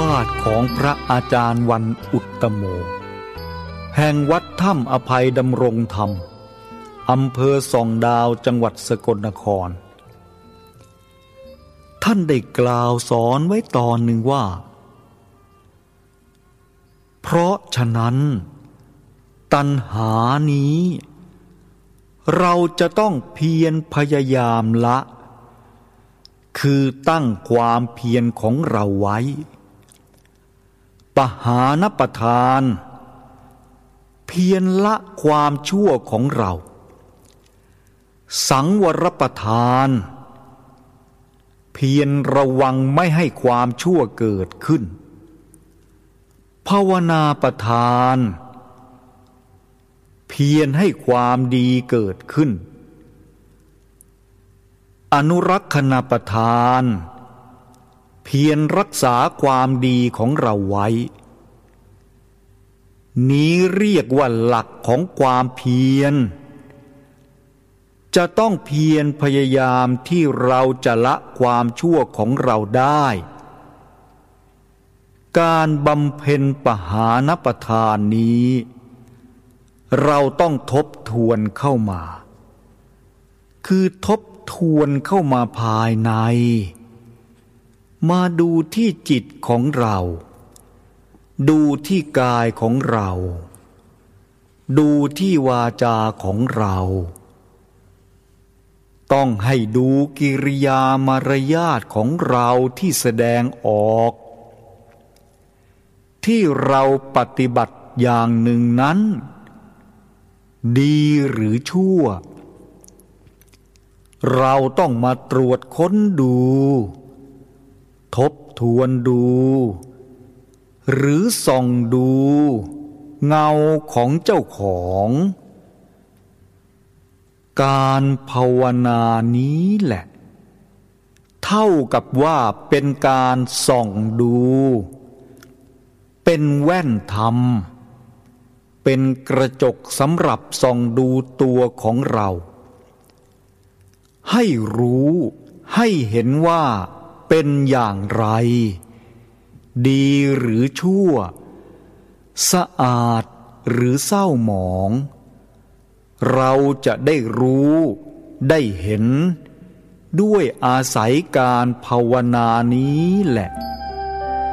าสของพระอาจารย์วันอุตตโมแห่งวัดถ้ำอภัยดำรงธรรมอำเภอส่องดาวจังหวัดสกลนครท่านได้กล่าวสอนไว้ตอนหนึ่งว่าเพราะฉะนั้นตัณหานี้เราจะต้องเพียรพยายามละคือตั้งความเพียรของเราไว้ปหานประทานเพียรละความชั่วของเราสังวรประทานเพียรระวังไม่ให้ความชั่วเกิดขึ้นภาวนาประทานเพียรให้ความดีเกิดขึ้นอนุรักษณประทานเพียรรักษาความดีของเราไว้นี้เรียกว่าหลักของความเพียรจะต้องเพียรพยายามที่เราจะละความชั่วของเราได้การบำเพ็ญปหานประทานนี้เราต้องทบทวนเข้ามาคือทบทวนเข้ามาภายในมาดูที่จิตของเราดูที่กายของเราดูที่วาจาของเราต้องให้ดูกิริยามารยาทของเราที่แสดงออกที่เราปฏิบัติอย่างหนึ่งนั้นดีหรือชั่วเราต้องมาตรวจค้นดูทบทวนดูหรือส่องดูเงาของเจ้าของการภาวนานี้แหละเท่ากับว่าเป็นการส่องดูเป็นแว่นธรรมเป็นกระจกสำหรับส่องดูตัวของเราให้รู้ให้เห็นว่าเป็นอย่างไรดีหรือชั่วสะอาดหรือเศร้าหมองเราจะได้รู้ได้เห็นด้วยอาศัยการภาวนานี้แหละ